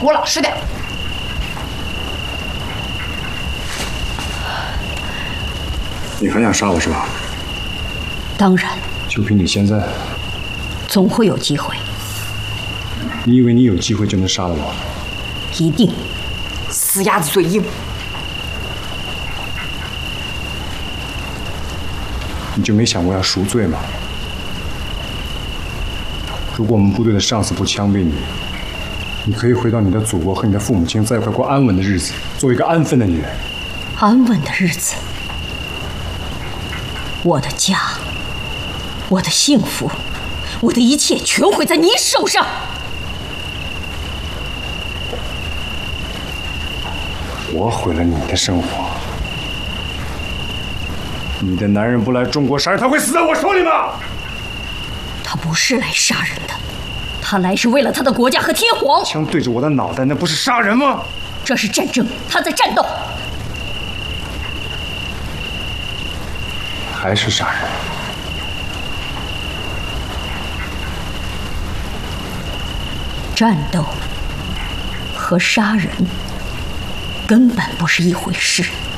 给我老实点。 你还想杀我是吧？ 当然。 就凭你现在， 总会有机会。 你以为你有机会就能杀了我？ 一定。 死鸭子嘴硬。 你就没想过要赎罪吗？如果我们部队的上司不枪毙你，你可以回到你的祖国和你的父母亲在一块过安稳的日子，做一个安分的女人。 安稳的日子，我的家，我的幸福，我的一切全毁在你手上。 我毁了你的生活。你的男人不来中国杀人，他会死在我手里吗？ 他不是来杀人的，他来是为了他的国家和天皇。 枪对着我的脑袋，那不是杀人吗？ 这是战争，他在战斗。 还是杀人？ 战斗和杀人根本不是一回事。